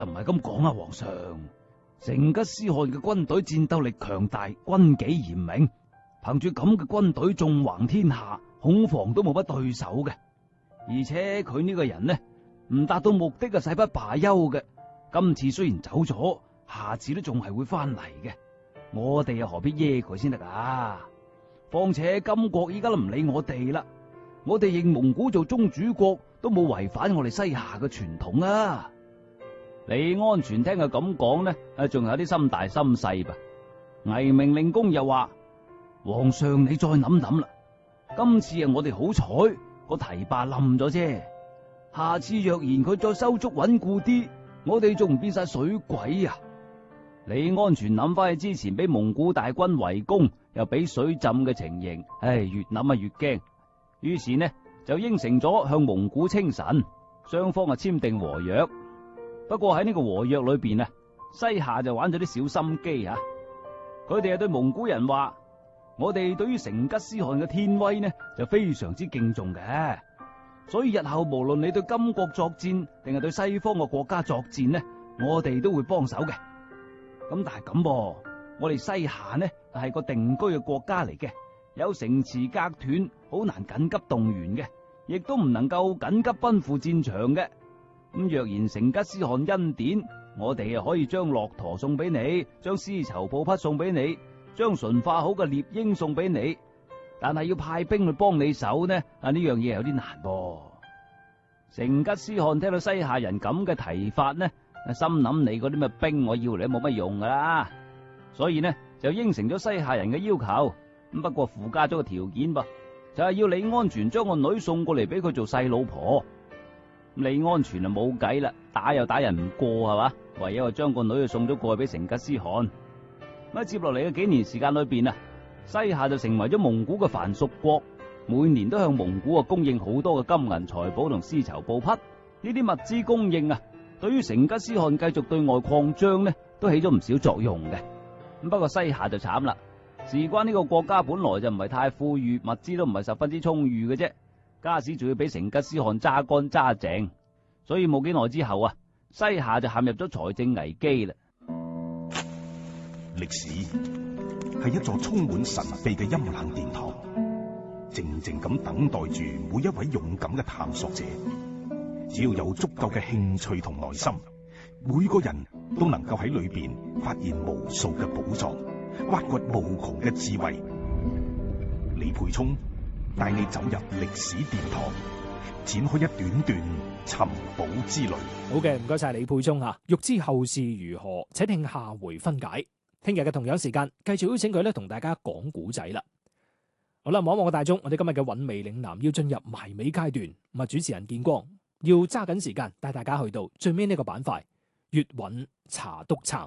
唔係咁講啊，皇上。成吉思汗嘅軍隊戰鬥力強大，軍紀嚴明，憑住咁嘅軍隊縱橫天下，恐防都冇乜對手嘅。而且佢呢個人呢，唔達到目的啊，誓不罷休嘅。今次雖然走咗，下次都仲係會翻嚟嘅。我哋又何必惹佢先得啊？況且金國依家都唔理我哋啦，我哋認蒙古做宗主國都冇違反我哋西夏嘅傳統啊。李安全聽佢咁講呢，仲有啲心大心細吧。魏明令公又話：皇上你再諗諗啦，今次我哋好彩個堤壩冧咗啫，下次若然佢再修築穩固啲，我哋仲唔變晒水鬼啊？李安全諗翻起之前俾蒙古大軍圍攻又俾水浸嘅情形，越諗越驚，於是呢就應承咗向蒙古稱臣，雙方簽訂和約。不過喺呢個和約裏邊啊，西夏就玩咗啲小心機啊！佢哋對蒙古人話：我哋對於成吉思汗嘅天威呢，就非常之敬重嘅，所以日後無論你對金國作戰定係對西方嘅國家作戰呢，我哋都會幫手嘅。咁但係咁噃，我哋西夏呢係個定居嘅國家嚟嘅，有城池隔斷，好難緊急動員嘅，亦都唔能夠緊急奔赴戰場嘅。咁若然成吉思汗恩典，我哋啊可以將駱駝送俾你，將絲綢布匹送俾你，將馴化好嘅獵鷹送俾你。但係要派兵去幫你手呢，呢樣嘢有啲難噃。成吉思汗聽到西夏人咁嘅提法呢，心諗你嗰啲咩兵我要嚟都冇乜用噶啦，所以呢就應承咗西夏人嘅要求。咁不過附加咗個條件噃，就係要李安全將個女送過嚟俾佢做細老婆。李安全就冇計啦，打又打人唔過係嘛，唯有將個女送咗過去俾成吉思汗。咁接落嚟嘅幾年時間裏邊啊，西夏就成為咗蒙古嘅藩屬國，每年都向蒙古供應好多嘅金銀財寶同絲綢布匹。呢啲物資供應啊，對於成吉思汗繼續對外擴張呢，都起咗唔少作用嘅。咁不過西夏就慘啦，事關呢個國家本來就唔係太富裕，物資都唔係十分之充裕嘅啫。加時仲要俾成吉思汗揸乾揸淨，所以冇幾耐之後啊，西夏就陷入咗財政危機啦。 歷史係一座充滿神秘嘅陰冷殿堂，靜靜咁等待住每一位勇敢嘅探索者。只要有足夠嘅興趣同耐心，每個人都能夠喺裏邊發現無數嘅寶藏，挖掘無窮嘅智慧。李沛聰帶你走入歷史殿堂，展開一段段尋寶之旅。 好嘅，唔該晒李沛聰啊！欲知後事如何，請聽下回分解。聽日嘅同樣時間，繼續邀請佢咧同大家講古仔啦。好啦，望一望個大鐘，我哋今日嘅韻味嶺南要進入埋尾階段。咁啊，主持人建光要揸緊時間帶大家去到最尾呢個板塊——粵韻茶篤撐。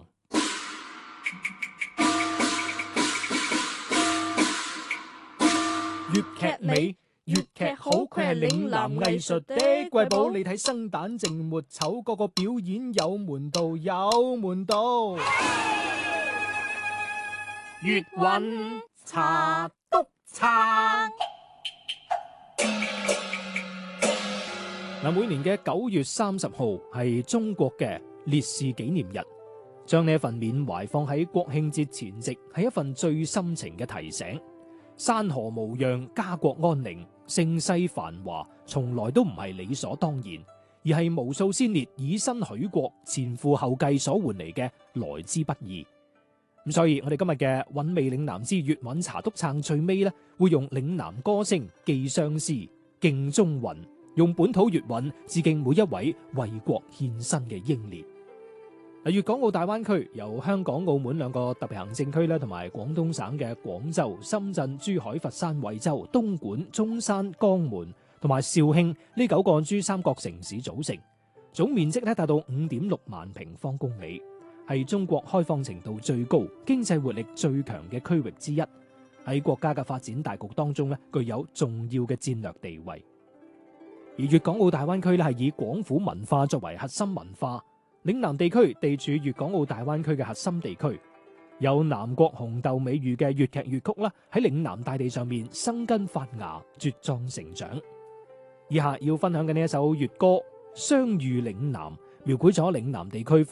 粵劇美，粵劇好，佢係嶺南藝術的瑰寶。你睇生旦淨末丑，個個表演有門道，有門道。粵韻茶篤撐。嗱，每年嘅9月30號係中國嘅烈士紀念日，將呢一份緬懷放喺國慶節前夕，係一份最深情嘅提醒。山河無恙，家國安寧，盛世繁華，從來都唔係理所當然，而係無數先烈以身許國、前赴後繼所換嚟嘅來之不易。咁所以我哋今日嘅韻味嶺南之粵韻茶篤撐最尾咧，會用嶺南歌聲寄相思、敬忠魂，用本土粵韻致敬每一位為國獻身嘅英烈。粵港澳大灣區由香港、澳門兩個特別行政區咧，同埋廣東省嘅廣州、深圳、珠海、佛山、惠州、東莞、中山、江門同埋肇慶呢9個珠三角城市組成，總面積咧達到5.6萬平方公里，係中國開放程度最高、經濟活力最強嘅區域之一，喺國家嘅發展大局當中咧，具有重要嘅戰略地位。而粵港澳大灣區咧係以廣府文化作為核心文化。嶺南地區地處粵港澳大灣區嘅核心地區，有南國紅豆美譽嘅粵劇粵曲啦，喺嶺南大地上面生根發芽、茁壯成長。以下要分享嘅呢一首粵歌《相遇嶺南》， 描繪咗嶺南地區